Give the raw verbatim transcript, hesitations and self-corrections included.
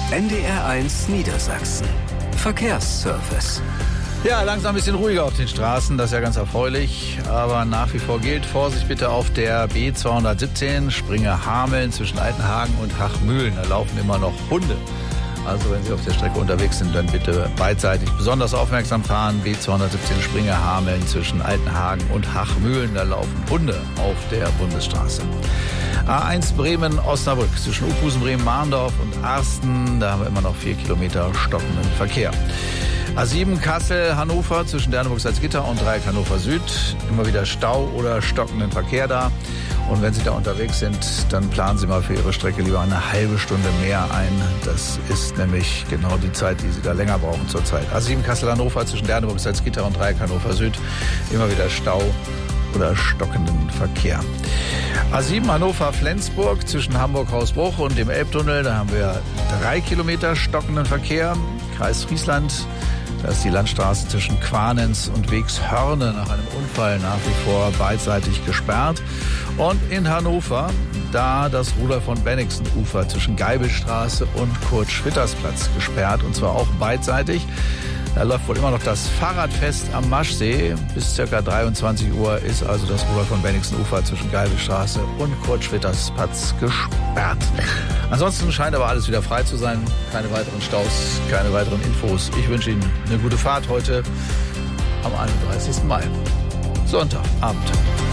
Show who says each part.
Speaker 1: N D R eins Niedersachsen. Verkehrsservice.
Speaker 2: Ja, langsam ein bisschen ruhiger auf den Straßen, das ist ja ganz erfreulich. Aber nach wie vor gilt Vorsicht bitte auf der B zweihundertsiebzehn, Springe-Hameln zwischen Altenhagen und Hachmühlen. Da laufen immer noch Hunde. Also wenn Sie auf der Strecke unterwegs sind, dann bitte beidseitig besonders aufmerksam fahren. B zweihundertsiebzehn Springe-Hameln zwischen Altenhagen und Hachmühlen. Da laufen Hunde auf der Bundesstraße. A eins Bremen-Osnabrück zwischen Uphusen, Bremen-Mahndorf und Arsten. Da haben wir immer noch vier Kilometer stockenden Verkehr. A sieben Kassel-Hannover zwischen Derneburg-Salzgitter und Dreieck Hannover Süd. Immer wieder Stau oder stockenden Verkehr da. Und wenn Sie da unterwegs sind, dann planen Sie mal für Ihre Strecke lieber eine halbe Stunde mehr ein. Das ist nämlich genau die Zeit, die Sie da länger brauchen zurzeit. A sieben Kassel-Hannover zwischen Derneburg-Salzgitter und Dreieck Hannover Süd. Immer wieder Stau oder stockenden Verkehr. A sieben Hannover-Flensburg zwischen Hamburg-Hausbruch und dem Elbtunnel. Da haben wir drei Kilometer stockenden Verkehr. Kreis Friesland. Da ist die Landstraße zwischen Quarnens und Wegshörne nach einem Unfall nach wie vor beidseitig gesperrt. Und in Hannover, da das Rudolf von Bennigsen-Ufer zwischen Geibelstraße und Kurt-Schwitters-Platz gesperrt, und zwar auch beidseitig. Da läuft wohl immer noch das Fahrradfest am Maschsee. Bis ca. dreiundzwanzig Uhr ist also das Rudolf von Bennigsen-Ufer zwischen Geibelstraße und Kurt-Schwitters-Platz gesperrt. Ansonsten scheint aber alles wieder frei zu sein. Keine weiteren Staus, keine weiteren Infos. Ich wünsche Ihnen eine gute Fahrt heute am einunddreißigsten Mai. Sonntagabend.